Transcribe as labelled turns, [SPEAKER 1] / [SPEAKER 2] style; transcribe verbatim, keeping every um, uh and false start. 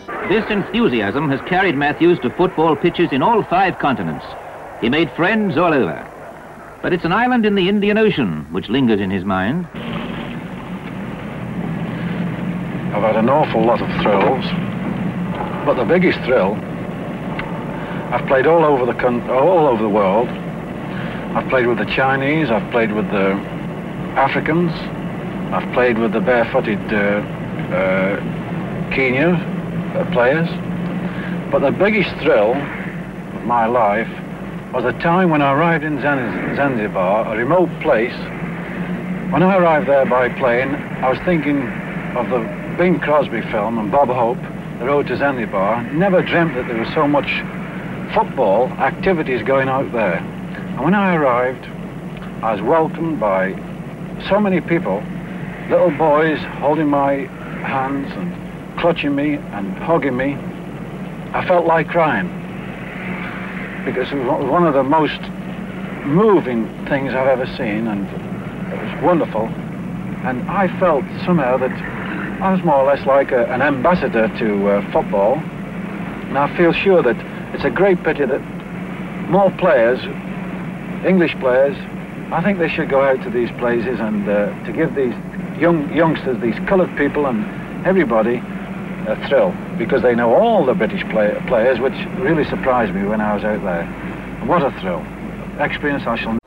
[SPEAKER 1] This enthusiasm has carried Matthews to football pitches in all five continents. He made friends all over. But it's an island in the Indian Ocean which lingers in his mind.
[SPEAKER 2] I've had an awful lot of thrills, but the biggest thrill, I've played all over the con all over the world. I've played with the Chinese, I've played with the Africans, I've played with the barefooted uh, uh, Kenya uh, players. But the biggest thrill of my life was the time when I arrived in Zanz Zanzibar, a remote place. When I arrived there by plane, I was thinking of the Bing Crosby film and Bob Hope, The Road to Zanzibar. Never dreamt that there was so much football activities going out there. And when I arrived, I was welcomed by so many people, little boys holding my hands and clutching me and hugging me. I felt like crying, because it was one of the most moving things I've ever seen, and it was wonderful. And I felt somehow that I was more or less like a, an ambassador to uh, football. And I feel sure that it's a great pity that more players, English players, I think they should go out to these places and uh, to give these young youngsters, these coloured people and everybody a thrill, because they know all the British play players, which really surprised me when I was out there. And what a thrill. Experience I shall